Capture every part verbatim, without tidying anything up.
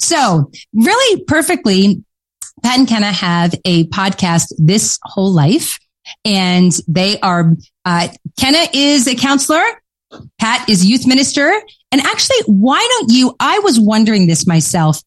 So really perfectly, Pat and Kenna have a podcast, This Whole Life, and they are, uh, Kenna is a counselor. Pat is youth minister. And actually, why don't you, I was wondering this myself.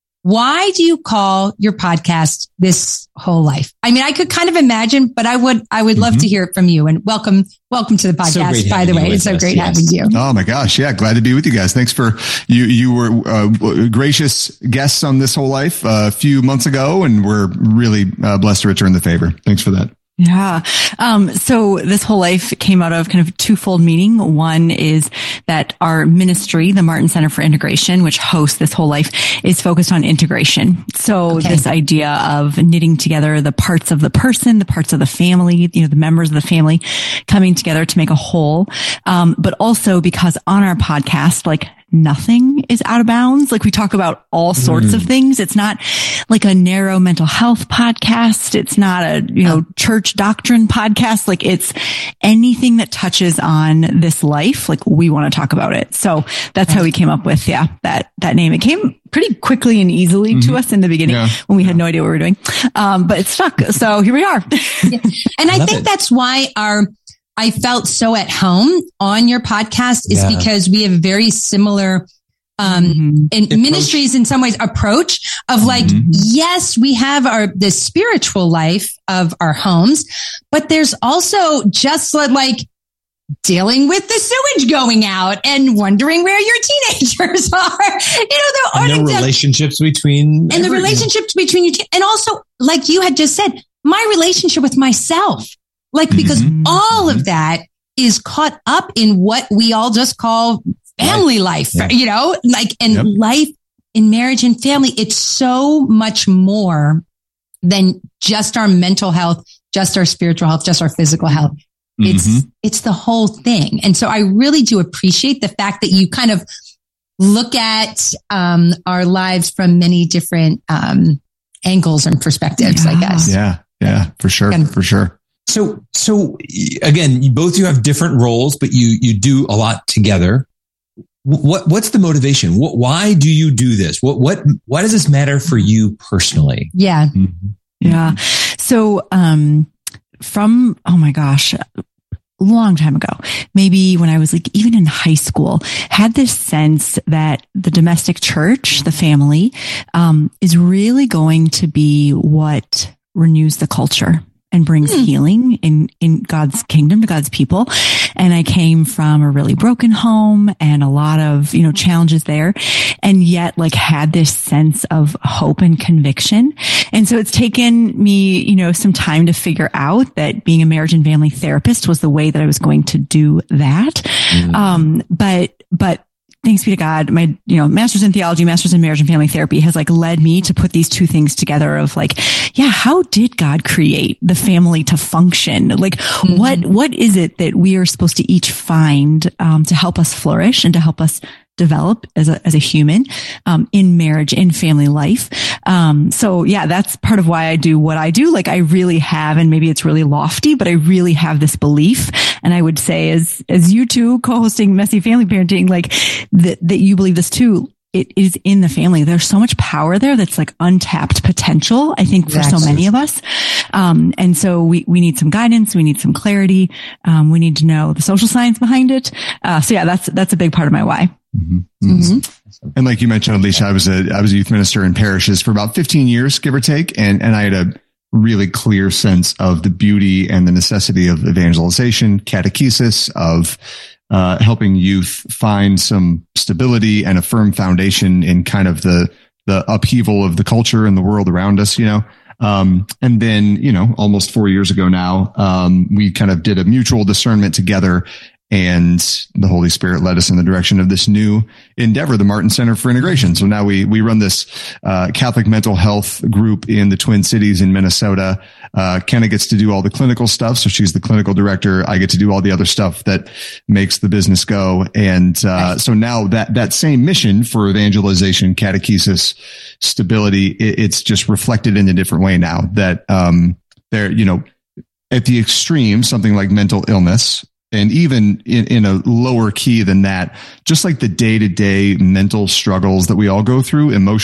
Why do you call your podcast This Whole Life? I mean, I could kind of imagine, but I would, I would love mm-hmm. to hear it from you. And welcome, welcome to the podcast, so by the way. It's so us, great yes. having you. Oh my gosh. Yeah. Glad to be with you guys. Thanks for, you, you were uh, gracious guests on This Whole Life uh, a few months ago, and we're really uh, blessed to return the favor. Thanks for that. Yeah. Um, so This Whole Life came out of kind of twofold meaning. One is that our ministry, the Martin Center for Integration, which hosts This Whole Life, is focused on integration. So okay. this idea of knitting together the parts of the person, the parts of the family, you know, the members of the family coming together to make a whole. Um, but also because on our podcast, like, nothing is out of bounds. Like we talk about all sorts mm. of things. It's not like a narrow mental health podcast. It's not a, you know, church doctrine podcast. Like it's anything that touches on this life. Like we want to talk about it. So that's how we came up with, yeah, that, that name. It came pretty quickly and easily mm-hmm. to us in the beginning yeah. when we had no idea what we were doing. Um, but it stuck. So here we are. yeah. And I, I think it. that's why our, I felt so at home on your podcast is yeah. because we have very similar, um, mm-hmm. in approach. ministries in some ways approach of like, mm-hmm. yes, we have our, the spiritual life of our homes, but there's also just like dealing with the sewage going out and wondering where your teenagers are, you know, there are the relationships between and everything. the relationships between you. Te- and also like you had just said, my relationship with myself. Like, because mm-hmm. all of that is caught up in what we all just call family life, life yeah. you know, like, and yep. life in marriage and family. It's so much more than just our mental health, just our spiritual health, just our physical health. Mm-hmm. It's, it's the whole thing. And so I really do appreciate the fact that you kind of look at, um, our lives from many different, um, angles and perspectives, yeah. I guess. Yeah. Yeah, for sure. And, for sure. So, so again, you both you have different roles, but you, you do a lot together. What, what's the motivation? What, why do you do this? What, what, why does this matter for you personally? Yeah. Mm-hmm. Yeah. So, um, from, oh my gosh, a long time ago, maybe when I was like, even in high school, had this sense that the domestic church, the family, um, is really going to be what renews the culture and brings mm. healing in, in God's kingdom to God's people. And I came from a really broken home and a lot of, you know, challenges there, and yet like had this sense of hope and conviction. And so it's taken me, you know, some time to figure out that being a marriage and family therapist was the way that I was going to do that. Mm. Um, but, but thanks be to God, my, you know, master's in theology, master's in marriage and family therapy has like led me to put these two things together of like, yeah, how did God create the family to function? Like mm-hmm. what, what is it that we are supposed to each find, um, to help us flourish and to help us develop as a, as a human, um, in marriage, in family life. Um, so yeah, that's part of why I do what I do. Like I really have, and maybe it's really lofty, but I really have this belief. And I would say as, as you two co-hosting Messy Family Parenting, like that, that you believe this too. It is in the family. There's so much power there that's like untapped potential, I think, for exactly. so many of us. Um, and so we, we need some guidance. We need some clarity. Um, we need to know the social science behind it. Uh, so yeah, that's, that's a big part of my why. Mm-hmm. Mm-hmm. And like you mentioned, Alicia, I was a, I was a youth minister in parishes for about fifteen years, give or take. And, and I had a really clear sense of the beauty and the necessity of evangelization, catechesis, of Uh, helping youth find some stability and a firm foundation in kind of the, the upheaval of the culture and the world around us, you know. Um, and then, you know, almost four years ago now, um, we kind of did a mutual discernment together, and the Holy Spirit led us in the direction of this new endeavor, the Martin Center for Integration. So now we, we run this, uh, Catholic mental health group in the Twin Cities in Minnesota. Uh, Kenna gets to do all the clinical stuff. So she's the clinical director. I get to do all the other stuff that makes the business go. And, uh, so now that, that same mission for evangelization, catechesis, stability, it, it's just reflected in a different way now that, um, there, you know, at the extreme, something like mental illness, and even in, in a lower key than that, just like the day to day mental struggles that we all go through, emotional